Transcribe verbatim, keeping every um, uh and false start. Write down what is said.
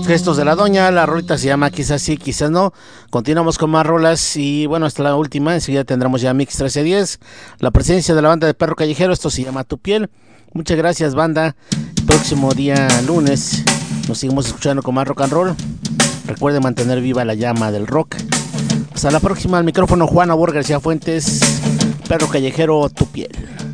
Gestos de la Doña, la rolita se llama Quizás sí, quizás no. Continuamos con más rolas y bueno, hasta la última, enseguida tendremos ya Mix trece diez, la presencia de la banda de Perro Callejero, esto se llama Tu Piel. Muchas gracias, banda. Próximo día lunes nos seguimos escuchando con más rock and roll. Recuerden mantener viva la llama del rock. Hasta la próxima, al micrófono Juan Abor García Fuentes, Perro Callejero, Tu Piel.